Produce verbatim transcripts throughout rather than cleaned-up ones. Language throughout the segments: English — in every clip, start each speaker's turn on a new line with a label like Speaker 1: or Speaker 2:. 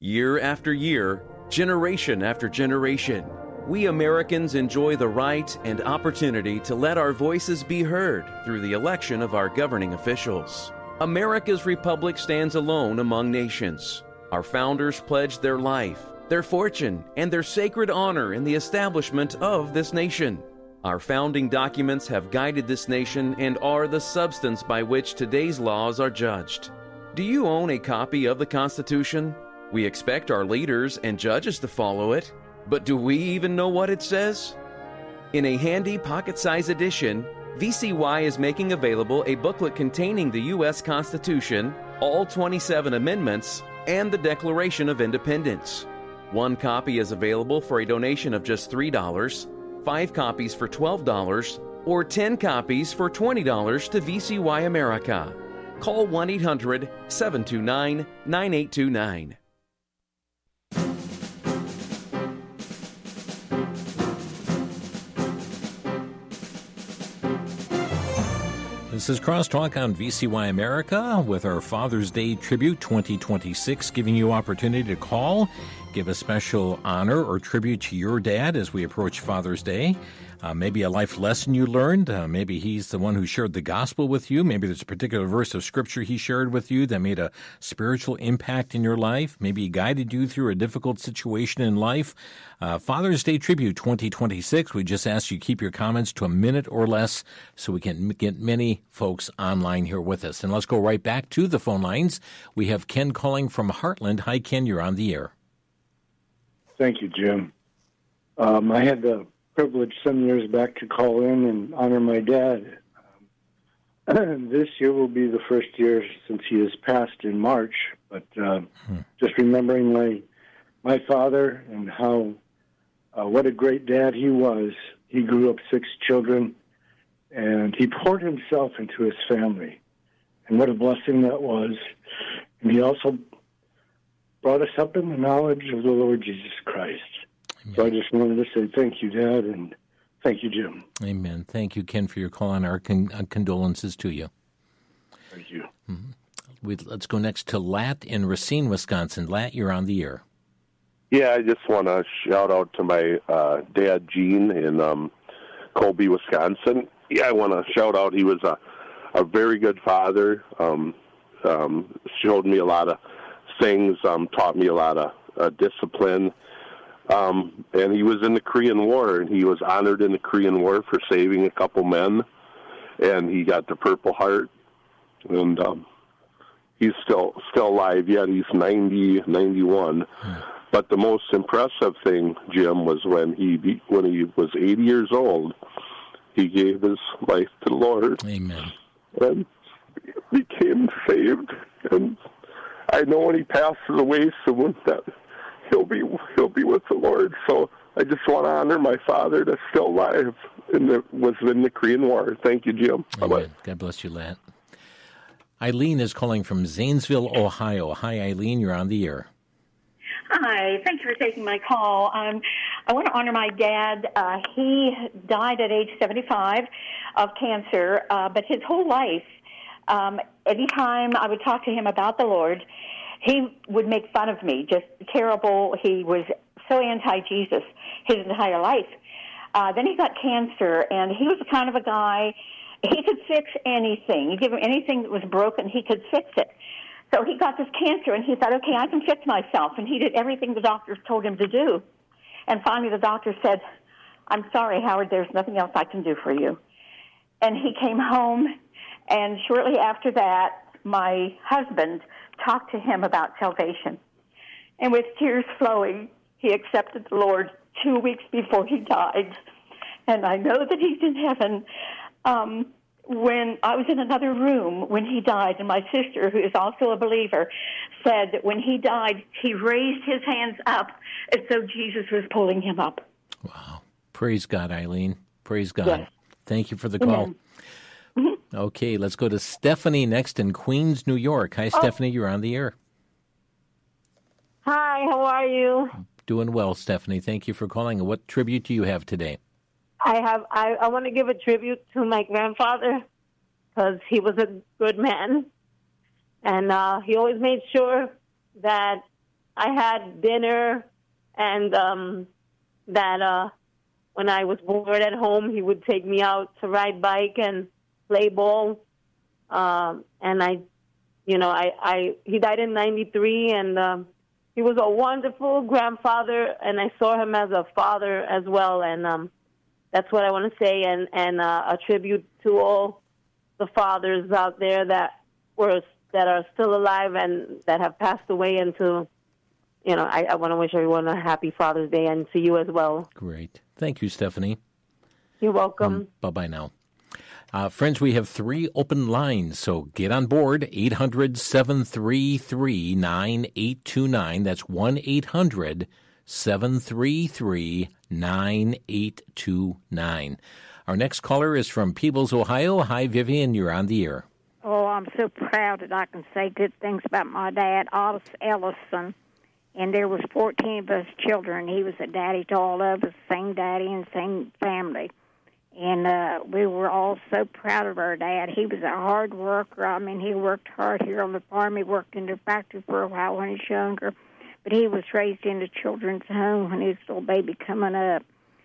Speaker 1: Year after year, generation after generation, we Americans enjoy the right and opportunity to let our voices be heard through the election of our governing officials. America's republic stands alone among nations. Our founders pledged their life, their fortune, and their sacred honor in the establishment of this nation. Our founding documents have guided this nation and are the substance by which today's laws are judged. Do you own a copy of the Constitution? We expect our leaders and judges to follow it, but do we even know what it says? In a handy pocket-sized edition, V C Y is making available a booklet containing the U S Constitution, all twenty-seven amendments, and the Declaration of Independence. One copy is available for a donation of just three dollars, five copies for twelve dollars, or ten copies for twenty dollars to V C Y America. Call one eight hundred, seven two nine, nine eight two nine.
Speaker 2: This is Crosstalk on V C Y America with our Father's Day Tribute twenty twenty-six, giving you opportunity to call, give a special honor or tribute to your dad as we approach Father's Day. Uh, maybe a life lesson you learned. Uh, maybe he's the one who shared the gospel with you. Maybe there's a particular verse of Scripture he shared with you that made a spiritual impact in your life. Maybe he guided you through a difficult situation in life. Uh, Father's Day Tribute twenty twenty-six. We just ask you keep your comments to a minute or less so we can get many folks online here with us. And let's go right back to the phone lines. We have Ken calling from Heartland. Hi, Ken. You're on the air.
Speaker 3: Thank you, Jim. Um, I had the privilege some years back to call in and honor my dad. Um, this year will be the first year since he has passed in March, but uh, hmm. just remembering my my father and how uh, what a great dad he was. He grew up six children, and he poured himself into his family, and what a blessing that was. And he also brought us up in the knowledge of the Lord Jesus Christ. Amen. So I just wanted to say thank you, Dad, and thank you, Jim.
Speaker 2: Amen. Thank you, Ken, for your call, and our con- uh, condolences to you.
Speaker 3: Thank you.
Speaker 2: Mm-hmm. We, let's go next to Lat in Racine, Wisconsin. Lat, you're on the air.
Speaker 4: Yeah, I just want to shout out to my uh, dad, Gene, in um, Colby, Wisconsin. Yeah, I want to shout out. He was a, a very good father, um, um, showed me a lot of things, um, taught me a lot of uh, discipline. Um, and he was in the Korean War, and he was honored in the Korean War for saving a couple men, and he got the Purple Heart, and um, he's still still alive yet. He's ninety, ninety-one. Hmm. But the most impressive thing, Jim, was when he when he was eighty years old, he gave his life to the Lord.
Speaker 2: Amen.
Speaker 4: And became saved. And I know when he passes away soon that he'll be he'll be with the Lord. So I just want to honor my father that's still alive and that was in the Korean War. Thank you, Jim. Bye-bye.
Speaker 2: God bless you, Lat. Eileen is calling from Zanesville, Ohio. Hi, Eileen. You're on the air.
Speaker 5: Hi. Thank you for taking my call. Um, I want to honor my dad. Uh, he died at age seventy-five of cancer, uh, but his whole life, um, anytime I would talk to him about the Lord, he would make fun of me, just terrible. He was so anti-Jesus his entire life. Uh, then he got cancer, and he was the kind of a guy, he could fix anything. You give him anything that was broken, he could fix it. So he got this cancer, and he thought, okay, I can fix myself. And he did everything the doctors told him to do. And finally the doctor said, I'm sorry, Howard, there's nothing else I can do for you. And he came home, and shortly after that, my husband talked to him about salvation. And with tears flowing, he accepted the Lord two weeks before he died. And I know that he's in heaven. Um, when I was in another room when he died, and my sister, who is also a believer, said that when he died, he raised his hands up as though Jesus was pulling him up.
Speaker 2: Wow. Praise God, Eileen. Praise God.
Speaker 5: Yes.
Speaker 2: Thank you for the call.
Speaker 5: Mm-hmm.
Speaker 2: Okay, let's go to Stephanie next in Queens, New York. Hi,
Speaker 6: Oh.
Speaker 2: Stephanie. You're on the air.
Speaker 6: Hi, how are you?
Speaker 2: Doing well, Stephanie. Thank you for calling. What tribute do you have today?
Speaker 6: I have. I, I want to give a tribute to my grandfather because he was a good man, and uh, he always made sure that I had dinner, and um, that uh, when I was bored at home, he would take me out to ride bike and play ball. Um, and I, you know, I, I he died in ninety-three, and um, he was a wonderful grandfather, and I saw him as a father as well. And um, that's what I want to say, and, and uh, a tribute to all the fathers out there that were that are still alive and that have passed away. And to, you know, I, I want to wish everyone a happy Father's Day, and to you as well.
Speaker 2: Great. Thank you, Stephanie.
Speaker 6: You're welcome.
Speaker 2: Um, bye-bye now. Uh, friends, we have three open lines, so get on board. eight hundred, seven three three, nine eight two nine. That's one eight hundred, seven three three, nine eight two nine. Our next caller is from Peebles, Ohio. Hi, Vivian. You're on the air.
Speaker 7: Oh, I'm so proud that I can say good things about my dad, Otis Ellison. And there was fourteen of us children. He was a daddy to all of us, same daddy and same family. And uh, we were all so proud of our dad. He was a hard worker. I mean, he worked hard here on the farm. He worked in the factory for a while when he was younger. But he was raised in a children's home when he was a little baby coming up.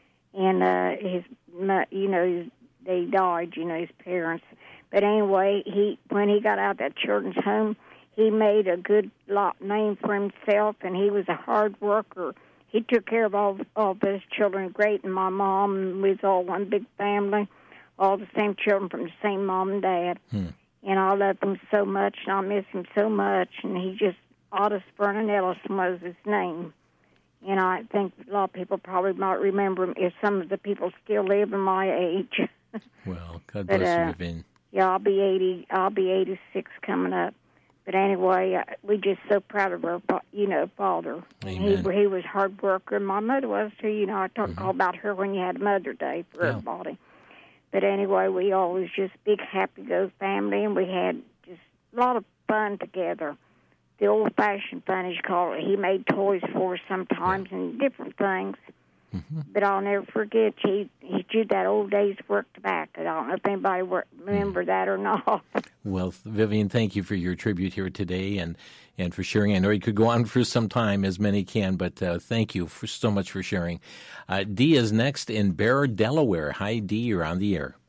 Speaker 7: And uh, his, you know, his, they died, you know, his parents. But anyway, he when he got out of that children's home, he made a good lot name for himself, and he was a hard worker. He took care of all, all of his children great, and my mom, and we was all one big family, all the same children from the same mom and dad. Hmm. And I love him so much, and I miss him so much. And he just, Otis Vernon Ellison was his name. And I think a lot of people probably might remember him if some of the people still live in my age.
Speaker 2: Well, God bless
Speaker 7: but, uh,
Speaker 2: you, Vivian.
Speaker 7: Yeah, I'll be eighty. I'll be eighty-six coming up. But anyway, uh, we're just so proud of our, you know, father.
Speaker 2: Amen.
Speaker 7: He he was a hard worker, and my mother was too. You know, I talked
Speaker 2: Mm-hmm.
Speaker 7: all about her when you had Mother Day for
Speaker 2: Yeah.
Speaker 7: everybody. But anyway, we always just big happy go family, and we had just a lot of fun together. The old-fashioned fun, as you call it. He made toys for us sometimes yeah. and different things. Mm-hmm. But I'll never forget, he he did that old days work tobacco. I don't know if anybody work, remember mm. that or not.
Speaker 2: Well, Vivian, thank you for your tribute here today and, and for sharing. I know you could go on for some time, as many can, but uh, thank you for so much for sharing. Uh, Dee is next in Bear, Delaware. Hi, Dee, you're on the air.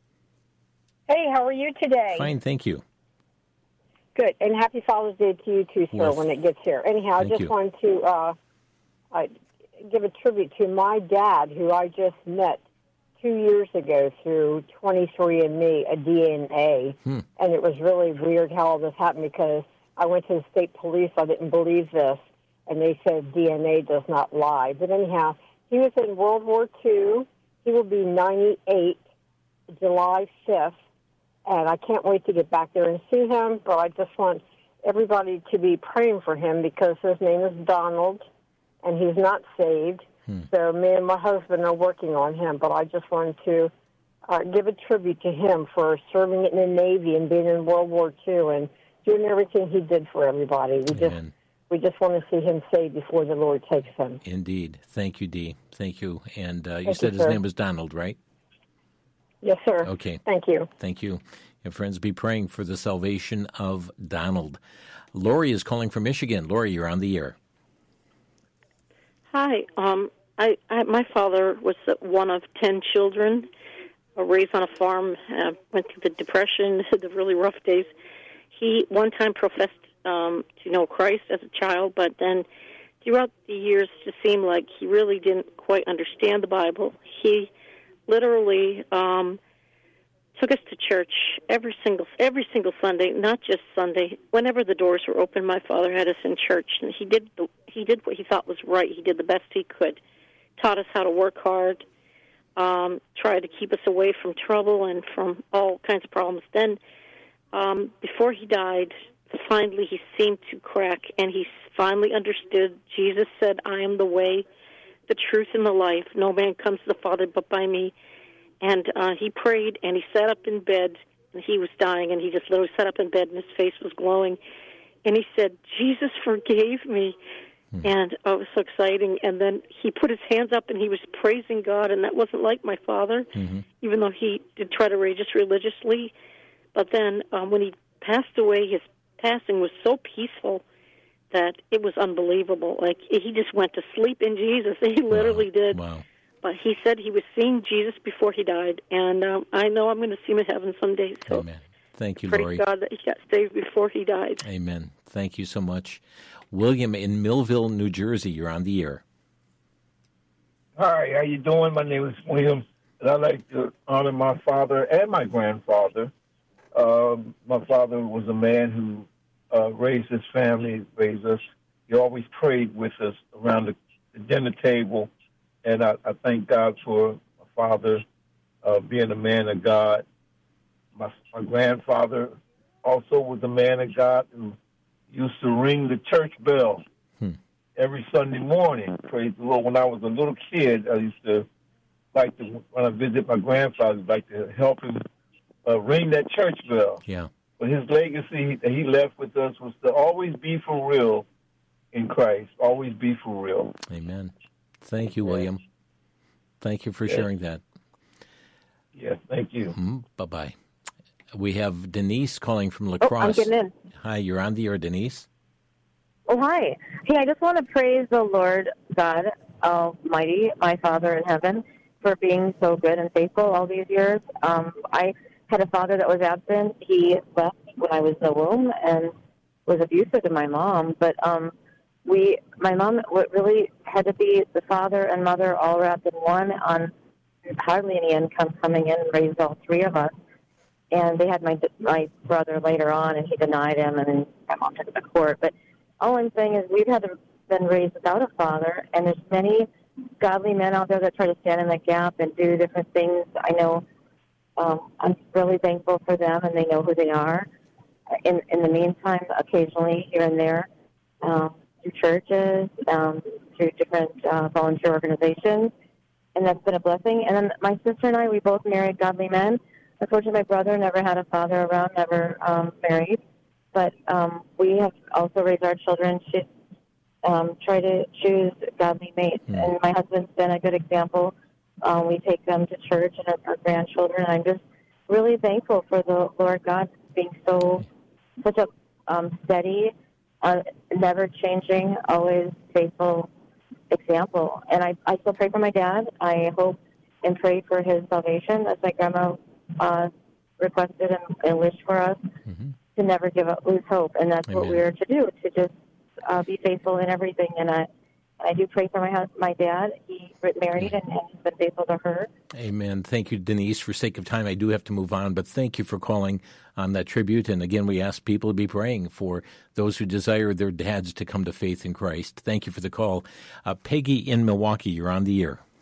Speaker 8: Hey, how are you today?
Speaker 2: Fine, thank you.
Speaker 8: Good, and happy Father's Day to you too, sir,
Speaker 2: well,
Speaker 8: when it gets here. Anyhow, I just
Speaker 2: you.
Speaker 8: wanted to uh, uh, give a tribute to my dad, who I just met two years ago through twenty-three and me, a D N A. Hmm. And it was really weird how all this happened because I went to the state police. I didn't believe this, and they said D N A does not lie. But anyhow, he was in World War Two. He will be ninety-eight, July fifth. And I can't wait to get back there and see him, but I just want everybody to be praying for him because his name is Donald, and he's not saved. Hmm. So me and my husband are working on him, but I just wanted to uh, give a tribute to him for serving in the Navy and being in World War Two and doing everything he did for everybody. We just
Speaker 2: Amen.
Speaker 8: we just want to see him saved before the Lord takes him.
Speaker 2: Indeed. Thank you, Dee. Thank you. And uh, you
Speaker 8: Thank
Speaker 2: said
Speaker 8: you,
Speaker 2: his
Speaker 8: sir.
Speaker 2: name was Donald, right?
Speaker 8: Yes, sir.
Speaker 2: Okay.
Speaker 8: Thank you.
Speaker 2: Thank you. And friends, be praying for the salvation of Donald. Lori is calling from Michigan. Lori, you're on the air.
Speaker 9: Hi. Um, I, I my father was one of ten children, uh, raised on a farm. Uh, went through the Depression, the really rough days. He one time professed um, to know Christ as a child, but then throughout the years, it just seemed like he really didn't quite understand the Bible. He literally um, took us to church every single every single Sunday, not just Sunday. Whenever the doors were open, my father had us in church, and he did the, he did what he thought was right. He did the best he could. Taught us how to work hard. Um, tried to keep us away from trouble and from all kinds of problems. Then, um, before he died, finally he seemed to crack, and he finally understood. Jesus said, "I am the way, the truth, and the life. No man comes to the Father but by me." And uh, he prayed, and he sat up in bed, and he was dying, and he just literally sat up in bed, and his face was glowing. And he said, "Jesus forgave me." Mm-hmm. And uh, it was so exciting. And then he put his hands up, and he was praising God, and that wasn't like my father, mm-hmm. even though he did try to raise us religiously. But then um, when he passed away, his passing was so peaceful that it was unbelievable. Like, he just went to sleep in Jesus. He literally
Speaker 2: wow.
Speaker 9: did.
Speaker 2: Wow.
Speaker 9: But he said he was seeing Jesus before he died, and um, I know I'm going to see him in heaven someday. So
Speaker 2: Amen. Thank you,
Speaker 9: praise
Speaker 2: Lori.
Speaker 9: God that he got saved before he died.
Speaker 2: Amen. Thank you so much. William in Millville, New Jersey, you're on the air.
Speaker 10: Hi, how you doing? My name is William, and I'd like to honor my father and my grandfather. Um, my father was a man who uh, raised his family, raised us. He always prayed with us around the, the dinner table, and I, I thank God for my father uh, being a man of God. My, my grandfather also was a man of God who used to ring the church bell hmm. every Sunday morning. Praise the Lord. When I was a little kid, I used to like to, when I visit my grandfather, like to help him uh, ring that church bell.
Speaker 2: Yeah.
Speaker 10: But his legacy that he left with us was to always be for real in Christ. Always be for real.
Speaker 2: Amen. Thank you, William. Yeah. Thank you for
Speaker 10: yes.
Speaker 2: sharing that.
Speaker 10: Yes, thank you.
Speaker 2: Mm-hmm. Bye-bye. We have Denise calling from La Crosse.
Speaker 11: Oh, I'm getting in.
Speaker 2: Hi, you're on the air, Denise.
Speaker 11: Oh, hi. Hey, I just want to praise the Lord God Almighty, my Father in heaven, for being so good and faithful all these years. Um, I had a father that was absent. He left when I was in the womb and was abusive to my mom. But um, we, my mom really had to be the father and mother all wrapped in one on hardly any income coming in and raised all three of us. And they had my my brother later on, and he denied him, and then my mom took him to court. But all I'm saying is we've had to been raised without a father, and there's many godly men out there that try to stand in the gap and do different things. I know um, I'm really thankful for them, and they know who they are. In in the meantime, occasionally here and there, um, through churches, um, through different uh, volunteer organizations, and that's been a blessing. And then my sister and I, we both married godly men. Unfortunately, my brother never had a father around, never um, married. But um, we have also raised our children to um, try to choose godly mates. Mm. And my husband's been a good example. Um, we take them to church and our, our grandchildren. And I'm just really thankful for the Lord God being so, such a um, steady, uh, never changing, always faithful example. And I, I still pray for my dad. I hope and pray for his salvation, as my grandma Uh, requested and, and wished for us mm-hmm. to never give up, lose hope, and that's Amen. What we are to do, to just uh, be faithful in everything. And I, I do pray for my husband, my dad. He married and, and he's been faithful to her.
Speaker 2: Amen. Thank you, Denise. For sake of time, I do have to move on, but thank you for calling on that tribute. And again, we ask people to be praying for those who desire their dads to come to faith in Christ. Thank you for the call. Uh, Peggy in Milwaukee, you're on the air.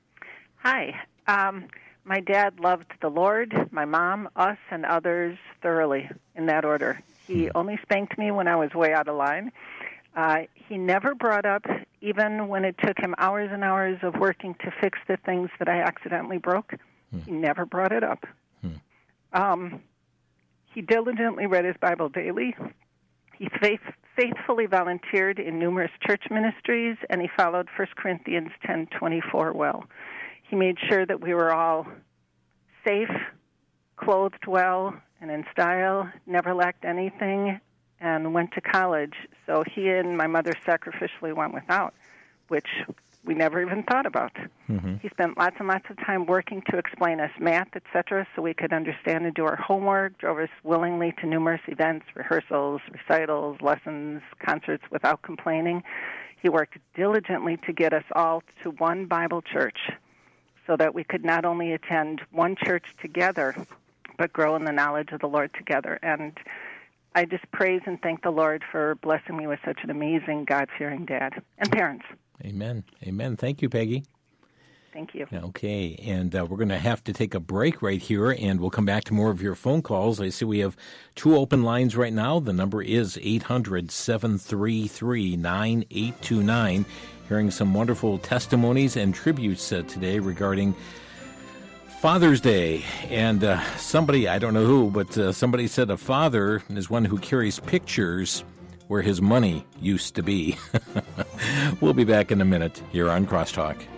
Speaker 12: Hi. Um, My dad loved the Lord, my mom, us, and others thoroughly, in that order. He only spanked me when I was way out of line. Uh, he never brought up, even when it took him hours and hours of working to fix the things that I accidentally broke, hmm. he never brought it up. Hmm. Um, he diligently read his Bible daily. He faith, faithfully volunteered in numerous church ministries, and he followed First Corinthians ten twenty-four well. He made sure that we were all safe, clothed well, and in style, never lacked anything, and went to college. So he and my mother sacrificially went without, which we never even thought about. Mm-hmm. He spent lots and lots of time working to explain us math, et cetera, so we could understand and do our homework, drove us willingly to numerous events, rehearsals, recitals, lessons, concerts without complaining. He worked diligently to get us all to one Bible church, so that we could not only attend one church together, but grow in the knowledge of the Lord together. And I just praise and thank the Lord for blessing me with such an amazing, God-fearing dad and parents.
Speaker 2: Amen. Amen. Thank you, Peggy.
Speaker 12: Thank you.
Speaker 2: Okay, and uh, we're going to have to take a break right here, and we'll come back to more of your phone calls. I see we have two open lines right now. The number is eight hundred, seven three three, nine eight two nine. Hearing some wonderful testimonies and tributes uh, today regarding Father's Day. And uh, somebody, I don't know who, but uh, somebody said a father is one who carries pictures where his money used to be. We'll be back in a minute here on Crosstalk.